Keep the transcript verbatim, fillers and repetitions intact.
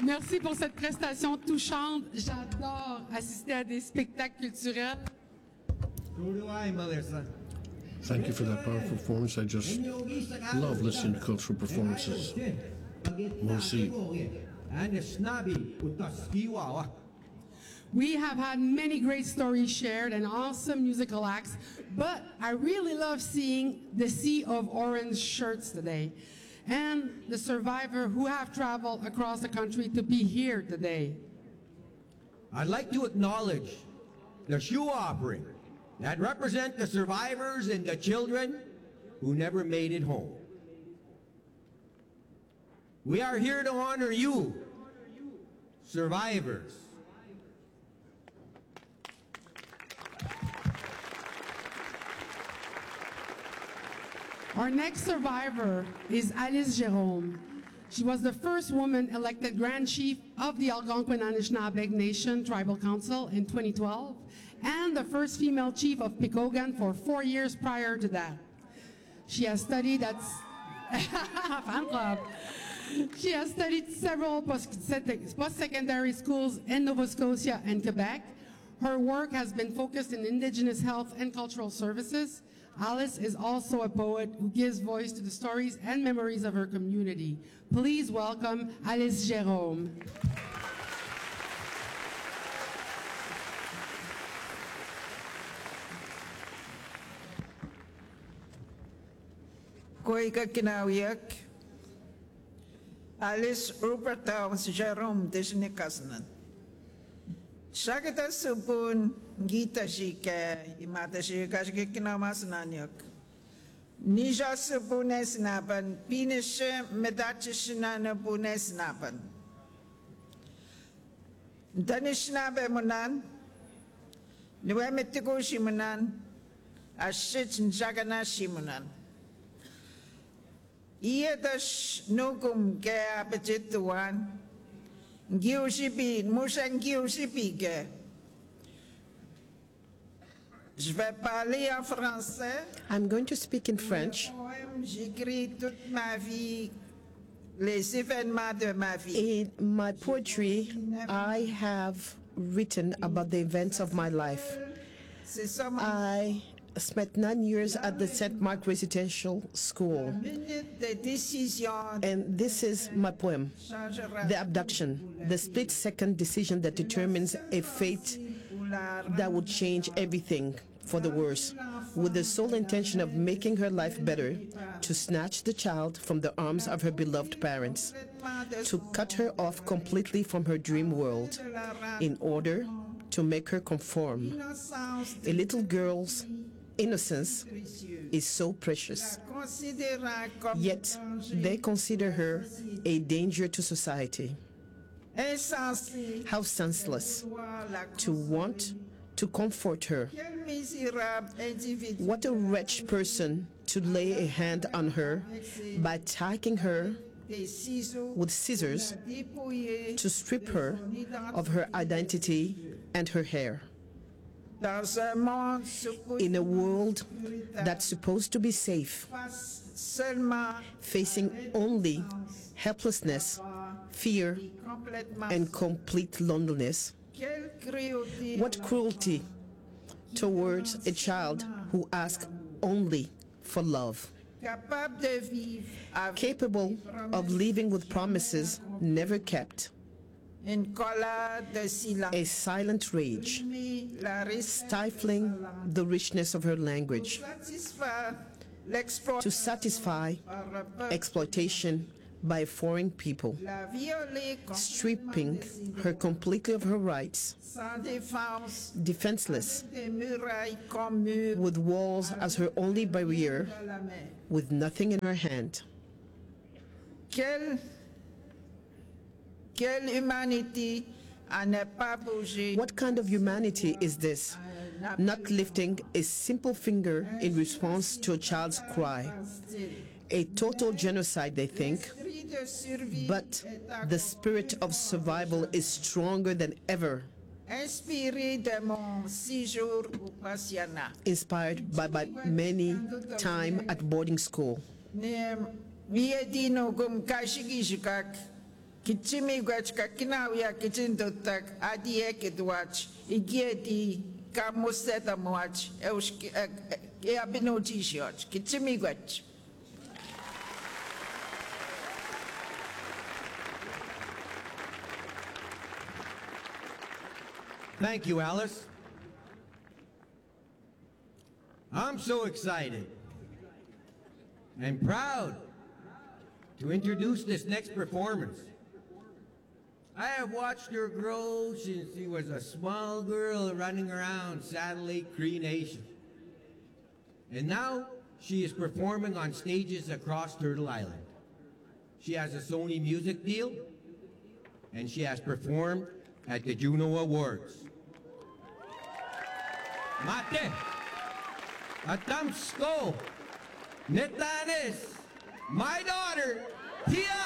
Merci pour cette prestation touchante. J'adore assister à des spectacles culturels. So do I, Melissa. Thank you for that powerful performance. I just love listening to cultural performances. Merci. And the snobby utaskiwa. We have had many great stories shared and awesome musical acts, but I really love seeing the sea of orange shirts today and the survivors who have traveled across the country to be here today. I'd like to acknowledge the shoe offering that represent the survivors and the children who never made it home. We are here to honor you, survivors. Our next survivor is Alice Jérôme. She was the first woman elected Grand Chief of the Algonquin Anishinaabe Nation Tribal Council in twenty twelve and the first female chief of Picogan for four years prior to that. She has studied at fan club. She has studied several post-secondary schools in Nova Scotia and Quebec. Her work has been focused in Indigenous health and cultural services. Alice is also a poet who gives voice to the stories and memories of her community. Please welcome Alice Jérôme. Koika kinawiyak Alice Rupert Jérôme Disney-Kasnan. Shagata supun gita shike imata shika shike kinamas nanyak. Nisha supunes napan pinishe medachishinana punes napan. Danishnabe munan Nuemetiko shimunan Ashich njagana shimunan. Iedash nugum ge apetituan. Giushipi, Mushan Giushipige. Je vais parler en français. I'm going to speak in French. J'écris toute ma vie, les événements de ma vie. In my poetry, I have written about the events of my life. I spent nine years at the Saint Mark Residential School. And this is my poem, The Abduction, the split-second decision that determines a fate that would change everything for the worse, with the sole intention of making her life better, to snatch the child from the arms of her beloved parents, to cut her off completely from her dream world, in order to make her conform. A little girl's innocence is so precious, yet they consider her a danger to society. How senseless to want to comfort her. What a wretched person to lay a hand on her by attacking her with scissors to strip her of her identity and her hair. In a world that's supposed to be safe, facing only helplessness, fear, and complete loneliness. What cruelty towards a child who asks only for love. Capable of living with promises never kept. A silent rage, stifling the richness of her language, to satisfy exploitation by foreign people, stripping her completely of her rights, defenseless, with walls as her only barrier, with nothing in her hand. What kind of humanity is this? Not lifting a simple finger in response to a child's cry. A total genocide, they think. But the spirit of survival is stronger than ever. Inspired by my many time at boarding school. Kichimigwach kakinawia kichindotak adie kitwach igieti kamuseta muach euski e abinotishioch kichimigwach. Thank you, Alice. I'm so excited and proud to introduce this next performance. I have watched her grow since she was a small girl running around Saddle Lake Cree Nation. And now she is performing on stages across Turtle Island. She has a Sony music deal, and she has performed at the Juno Awards. Mate, Atamsko, Netanes, my daughter, Tia